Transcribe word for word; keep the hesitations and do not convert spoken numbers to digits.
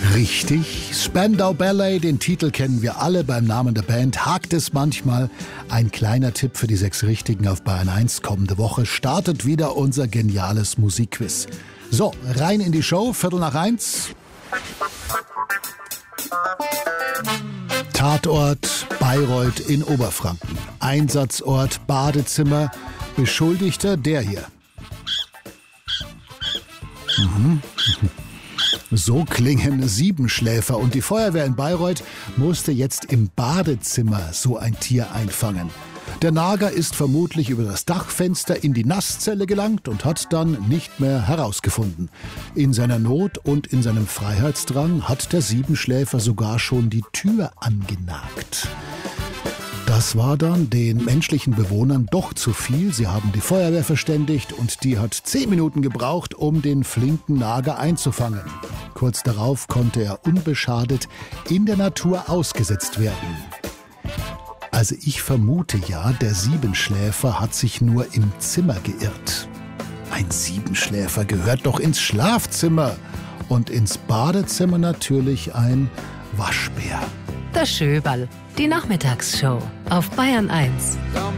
Richtig, Spandau Ballet, den Titel kennen wir alle. Beim Namen der Band hakt es manchmal. Ein kleiner Tipp für die sechs Richtigen auf Bayern eins. Kommende Woche startet wieder unser geniales Musikquiz. So, rein in die Show, Viertel nach eins. Tatort Bayreuth in Oberfranken. Einsatzort Badezimmer. Beschuldigter der hier. Mhm. So klingen Siebenschläfer und die Feuerwehr in Bayreuth musste jetzt im Badezimmer so ein Tier einfangen. Der Nager ist vermutlich über das Dachfenster in die Nasszelle gelangt und hat dann nicht mehr herausgefunden. In seiner Not und in seinem Freiheitsdrang hat der Siebenschläfer sogar schon die Tür angenagt. Das war dann den menschlichen Bewohnern doch zu viel. Sie haben die Feuerwehr verständigt und die hat zehn Minuten gebraucht, um den flinken Nager einzufangen. Kurz darauf konnte er unbeschadet in der Natur ausgesetzt werden. Also ich vermute ja, der Siebenschläfer hat sich nur im Zimmer geirrt. Ein Siebenschläfer gehört doch ins Schlafzimmer und ins Badezimmer natürlich ein Waschbär. Das Schöberl, die Nachmittagsshow auf Bayern eins.